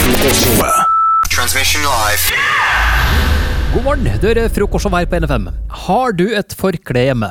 Transmission live. God morgen, du hører frokost her på NFM. Har du et forkle hjemme?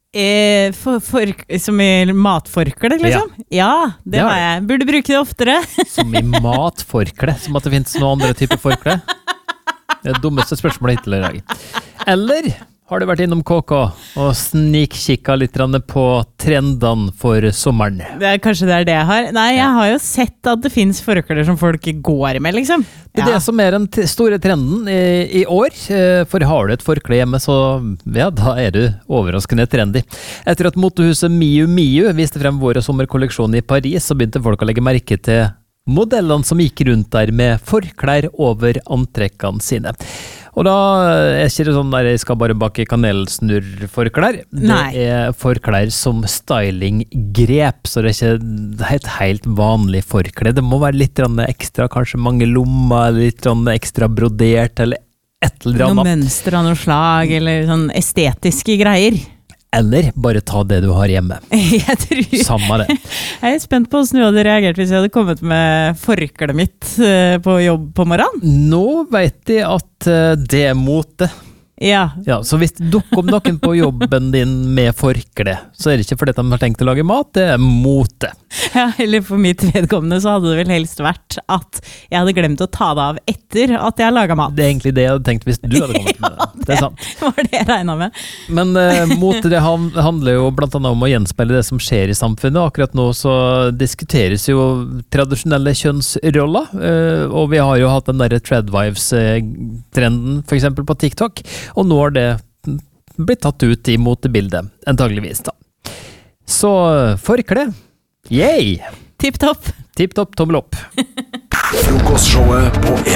Som i matforkle, liksom? Ja, det har jeg. Burde bruke det oftere. Som i matforkle, som at det finnes noen andre typer forkle? Det er det dummeste spørsmålet hittil i dag. Eller har du vært innom KK og snikkikket litt på trendene for sommeren? Kanskje det er det jeg har. Nei, jeg har jo sett at det finnes forkler som folk går med, liksom. Det er det som er den store trenden i år. For har du et forkle hjemme, så ja, da er du overraskende trendy. Etter at motehuset Miu Miu viste frem vår sommerkolleksjon i Paris, så begynte folk å legge merke til modellene som gikk rundt der med forklær over antrekkene sine. Og da er ikke det sånn der jeg skal bare bake kanelsnurr-forklær. Det er forklær som stylinggrep, så det er ikke et helt vanlig forklær. Det må være litt ekstra, kanskje mange lommer, litt ekstra brodert, eller et eller annet. Noe mønster av noe slag, eller sånn estetiske greier. Eller bare ta det du har hjemme. Jeg tror... Samme det. Jeg er spent på hvordan du hadde reagert hvis jeg hadde kommet med forkleet mitt på jobb på morgenen. Nå vet jeg at det er mote. Ja. Ja, så hvis det dukker om noen på jobben din med forkle, så er det ikke fordi de har tenkt å lage mat, det er mote. Ja, eller for mitt vedkommende så hadde det vel helst vært at jeg hadde glemt å ta det av etter at jeg laget mat. Det er egentlig det jeg hadde tenkt hvis du hadde kommet med det. Det er sant. Det var det jeg regnet med. Men mote det handler jo blant annet om å gjenspeile det som skjer i samfunnet. Akkurat nå så diskuteres jo tradisjonelle kjønnsroller, og vi har jo hatt den der Tradwives-trenden for eksempel på TikTok. Og nå har det blitt tatt ut i motebildet, antageligvis da. Så forkle, yay! Tipp topp. Tipp topp, tommel opp. Frokostshowet på